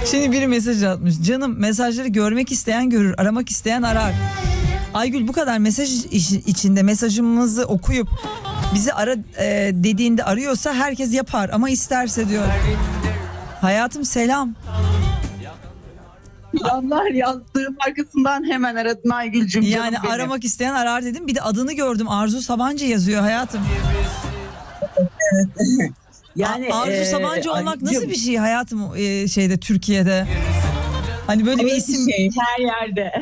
Şimdi biri mesaj atmış. Canım, mesajları görmek isteyen görür, aramak isteyen arar. Aygül, bu kadar mesaj içinde mesajımızı okuyup bizi ara dediğinde arıyorsa herkes yapar ama isterse diyor. Hayatım selam. Selamlar, yazdığım arkasından hemen aradın Aygül'cüm. Yani aramak isteyen arar dedim. Bir de adını gördüm. Arzu Sabancı yazıyor hayatım. Yani Arzu Sabancı olmak Aygül'cüm, nasıl bir şey hayatım, şeyde, Türkiye'de? Hani böyle bir ağır isim. şey her yerde.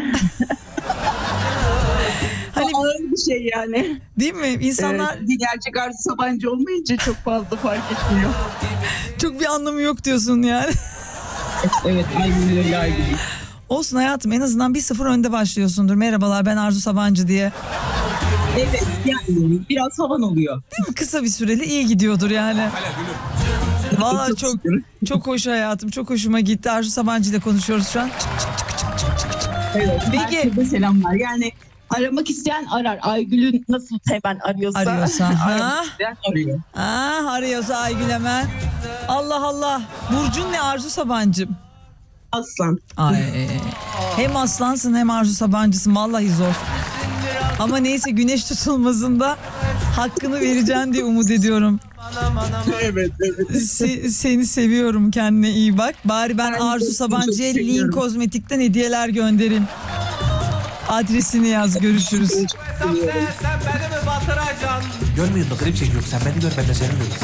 Hani Ağır bir şey yani. değil mi? İnsanlar Bir gerçek Arzu Sabancı olmayınca çok fazla fark etmiyor. çok bir anlamı yok diyorsun yani. Evet, aynen öyle Aygül. Olsun hayatım, en azından 1-0 önde başlıyorsundur. Merhabalar, ben Arzu Sabancı diye. Evet, yani biraz havan oluyor. Değil mi? Kısa bir süreli iyi gidiyordur yani. Vallahi çok hoş hayatım. Çok hoşuma gitti. Arzu Sabancı ile konuşuyoruz şu an. Evet, Peki. herkese selamlar. Yani aramak isteyen arar. Aygül'ün nasıl hemen arıyorsa Ha? aramak isteyen arıyor. Arıyorsa Aygül hemen. Allah Allah. Burcun ne Arzu Sabancım? Aslan. Ay. Hem aslansın hem Arzu Sabancısın. Vallahi zor. Ama neyse, güneş tutulmasında hakkını vereceğim diye umut ediyorum. Evet. Seni seviyorum, kendine iyi bak. Bari ben Arzu Sabancı'ya Lean Kozmetik'ten hediyeler göndereyim. Adresini yaz, görüşürüz. Sen beni mi batıracaksın? Görmüyor musun? Klip çekiyor. Sen beni gör, ben de seni görüyorum.